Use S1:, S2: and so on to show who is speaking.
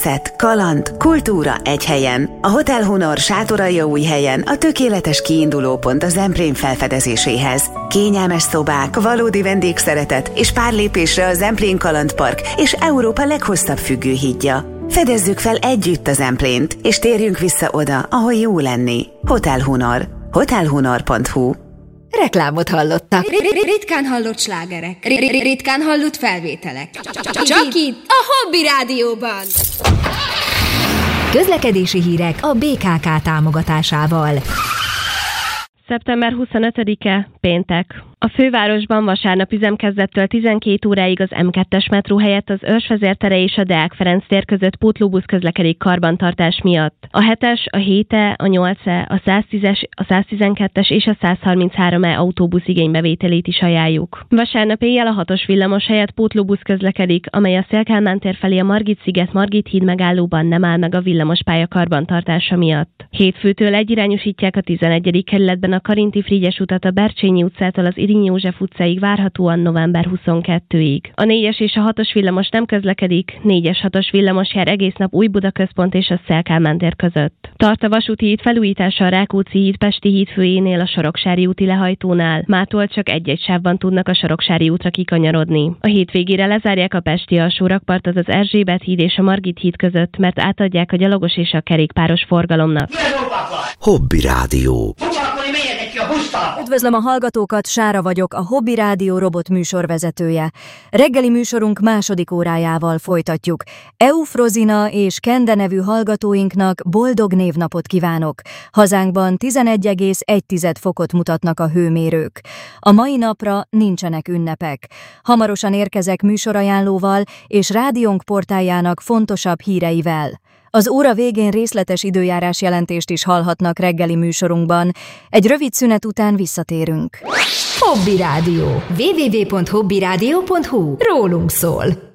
S1: Kaland, kultúra egy helyen. A Hotel Honor Sátoraljaújhelyen a tökéletes kiindulópont a Zemplén felfedezéséhez. Kényelmes szobák, valódi vendégszeretet és pár lépésre a Zemplén Kalandpark és Európa leghosszabb függőhídja. Fedezzük fel együtt a Zemplént, és térjünk vissza oda, ahol jó lenni. Hotel Honor. hotelhonor.hu.
S2: Reklámot hallottak.
S3: Ritkán hallott slágerek. Ritkán hallott felvételek. Csak itt, a Hobby Rádióban.
S2: Közlekedési hírek a BKK támogatásával.
S4: Szeptember 25-e, péntek. A fővárosban vasárnap üzemkezdettől 12 óráig az M2-es metró helyett az Őrsvezér tere és a Deák Ferenc tér között pótlóbusz közlekedik karbantartás miatt. A 7-es, a 7-e, a 8-e, a 110-es, a 112-es és a 133-e autóbusz igénybevételét is ajánljuk. Vasárnap éjjel a 6-os villamos helyett pótlóbusz közlekedik, amely a Széll-Kálmán tér felé a Margit-sziget Margit híd megállóban nem áll meg a villamospálya karbantartása miatt. Hétfőtől egyirányosítják a 11. kerületben a Karinti Frigyes utat a Bercsényi utcától az Irinyi József utcáig várhatóan november 22-ig. A 4-es és a 6-os villamos nem közlekedik, 4-es 6-os villamos jár egész nap Újbuda központ és a Széll-Kálmán tér között. Tart a vasúti híd felújítása a Rákóczi híd Pesti híd főjénél a Soroksári úti lehajtónál. Mától csak egy-egy sávban tudnak a Soroksári útra kikanyarodni. A hétvégére lezárják a Pesti alsó rakpartot az Erzsébet híd és a Margit híd között, mert átadják a gyalogos és a kerékpáros forgalomnak.
S5: Hobby Rádió.
S2: Üdvözlöm a hallgatókat, Sára vagyok, a Hobby Rádió robot műsorvezetője. Reggeli műsorunk második órájával folytatjuk. Eufrozina és Kende nevű hallgatóinknak boldog névnapot kívánok. Hazánkban 11,1 fokot mutatnak a hőmérők. A mai napra nincsenek ünnepek. Hamarosan érkezek műsorajánlóval és rádiónk portáljának fontosabb híreivel. Az óra végén részletes időjárás jelentést is hallhatnak reggeli műsorunkban. Egy rövid szünet után visszatérünk.
S3: Hobby Rádió. www.hobbyradio.hu. Rólunk szól.